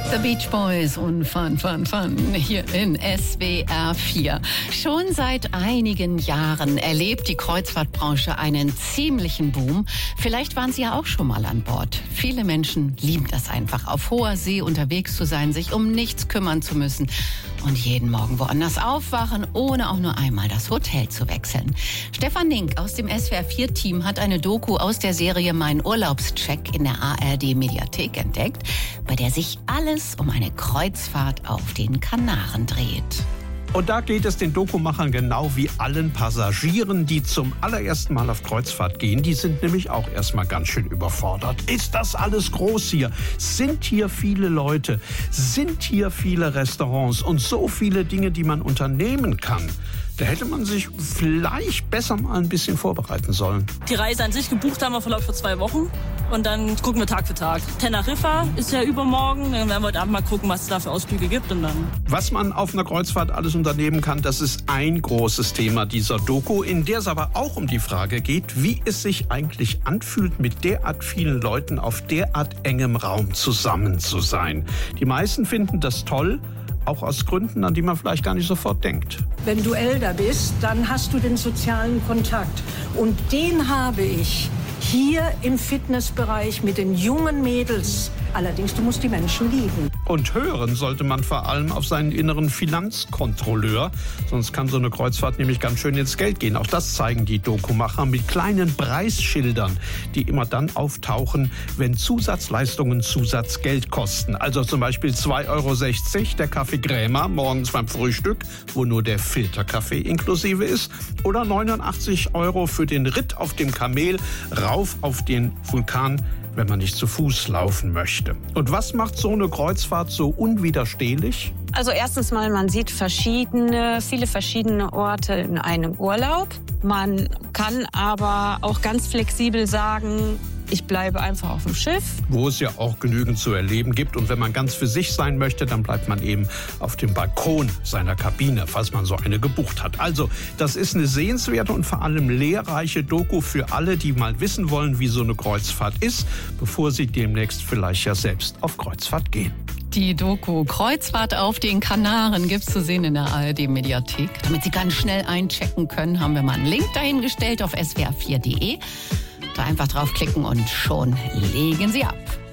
The Beach Boys und Fun hier in SWR 4. Schon seit einigen Jahren erlebt die Kreuzfahrtbranche einen ziemlichen Boom. Vielleicht waren Sie ja auch schon mal an Bord. Viele Menschen lieben das einfach, auf hoher See unterwegs zu sein, sich um nichts kümmern zu müssen und jeden Morgen woanders aufwachen, ohne auch nur einmal das Hotel zu wechseln. Stefan Nink aus dem SWR 4-Team hat eine Doku aus der Serie Mein Urlaubscheck in der ARD-Mediathek entdeckt, bei der sich alles um eine Kreuzfahrt auf den Kanaren dreht. Und da geht es den Dokumachern genau wie allen Passagieren, die zum allerersten Mal auf Kreuzfahrt gehen. Die sind nämlich auch erstmal ganz schön überfordert. Ist das alles groß hier? Sind hier viele Leute? Sind hier viele Restaurants und so viele Dinge, die man unternehmen kann? Da hätte man sich vielleicht besser mal ein bisschen vorbereiten sollen. Die Reise an sich gebucht haben wir für 2 Wochen. Und dann gucken wir Tag für Tag. Teneriffa ist ja übermorgen. Dann werden wir heute Abend mal gucken, was es da für Ausflüge gibt. Und dann. Was man auf einer Kreuzfahrt alles unternehmen kann, das ist ein großes Thema dieser Doku, in der es aber auch um die Frage geht, wie es sich eigentlich anfühlt, mit derart vielen Leuten auf derart engem Raum zusammen zu sein. Die meisten finden das toll, auch aus Gründen, an die man vielleicht gar nicht sofort denkt. Wenn du älter bist, dann hast du den sozialen Kontakt. Und den habe ich hier im Fitnessbereich mit den jungen Mädels. Allerdings, du musst die Menschen lieben. Und hören sollte man vor allem auf seinen inneren Finanzkontrolleur. Sonst kann so eine Kreuzfahrt nämlich ganz schön ins Geld gehen. Auch das zeigen die Dokumacher mit kleinen Preisschildern, die immer dann auftauchen, wenn Zusatzleistungen Zusatzgeld kosten. Also zum Beispiel 2,60 € der Kaffee Grämer morgens beim Frühstück, wo nur der Filterkaffee inklusive ist. Oder 89 € für den Ritt auf dem Kamel rauf auf den Vulkan, wenn man nicht zu Fuß laufen möchte. Und was macht so eine Kreuzfahrt so unwiderstehlich? Also erstens mal, man sieht viele verschiedene Orte in einem Urlaub. Man kann aber auch ganz flexibel sagen, ich bleibe einfach auf dem Schiff. Wo es ja auch genügend zu erleben gibt. Und wenn man ganz für sich sein möchte, dann bleibt man eben auf dem Balkon seiner Kabine, falls man so eine gebucht hat. Also, das ist eine sehenswerte und vor allem lehrreiche Doku für alle, die mal wissen wollen, wie so eine Kreuzfahrt ist, bevor sie demnächst vielleicht ja selbst auf Kreuzfahrt gehen. Die Doku Kreuzfahrt auf den Kanaren gibt's zu sehen in der ARD-Mediathek. Damit Sie ganz schnell einchecken können, haben wir mal einen Link dahingestellt auf swr4.de. Da einfach draufklicken und schon legen Sie ab.